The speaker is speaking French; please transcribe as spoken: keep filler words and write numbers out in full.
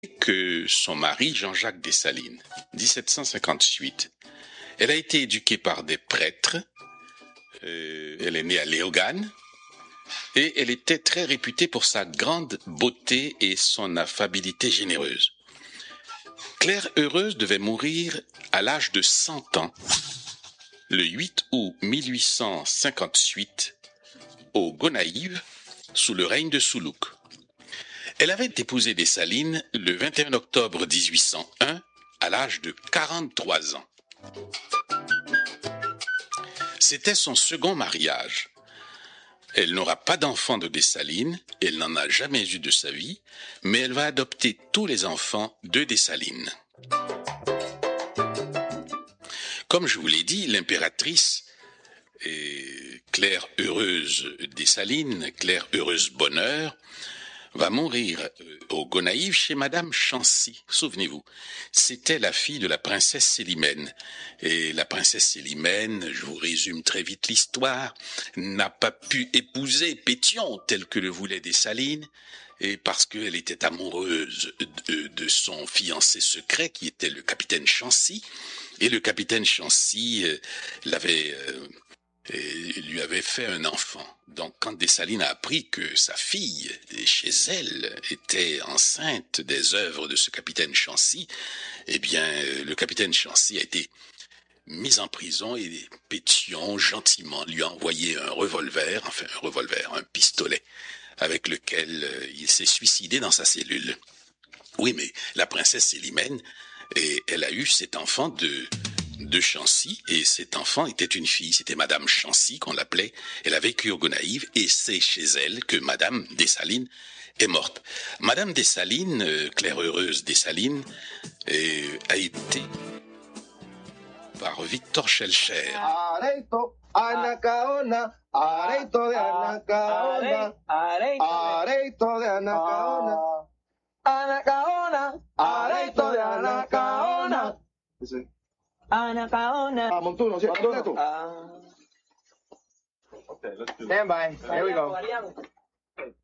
que son mari, Jean-Jacques Dessalines, dix-sept cent cinquante-huit. Elle a été éduquée par des prêtres. Euh, elle est née à Léogane. Et elle était très réputée pour sa grande beauté et son affabilité généreuse. Claire Heureuse devait mourir à l'âge de cent ans, le huit août mille huit cent cinquante-huit, au Gonaïves, sous le règne de Soulouk. Elle avait épousé Dessalines le vingt et un octobre mille huit cent un, à l'âge de quarante-trois ans. C'était son second mariage. Elle n'aura pas d'enfant de Dessalines, elle n'en a jamais eu de sa vie, mais elle va adopter tous les enfants de Dessalines. Comme je vous l'ai dit, l'impératrice Claire Heureuse Dessalines, Claire Heureuse Bonheur, va mourir au Gonaïves chez Madame Chancy. Souvenez-vous, c'était la fille de la princesse Célimène. Et la princesse Célimène, je vous résume très vite l'histoire, n'a pas pu épouser Pétion tel que le voulait Dessalines, et parce qu'elle était amoureuse de, de son fiancé secret qui était le capitaine Chancy, et le capitaine Chancy euh, l'avait... Euh, et lui avait fait un enfant. Donc quand Dessalines a appris que sa fille, chez elle, était enceinte des œuvres de ce capitaine Chancy, eh bien le capitaine Chancy a été mis en prison et Pétion gentiment lui a envoyé un revolver, enfin un revolver, un pistolet, avec lequel il s'est suicidé dans sa cellule. Oui, mais la princesse Célimène, et elle a eu cet enfant de... de Chancy, et cet enfant était une fille, c'était Madame Chancy qu'on l'appelait. Elle a vécu au Gonaïves, et c'est chez elle que Madame Dessalines est morte. Madame Dessalines, euh, Claire Heureuse Dessalines, euh, a été par Victor Schellcher. Areito, Anacaona, areito de Anacaona, areito de Anacaona, Anacaona, areito de Anacaona. Anacaona. Ah, Montuno, sí, completo. Ah. Stand by. Here we go.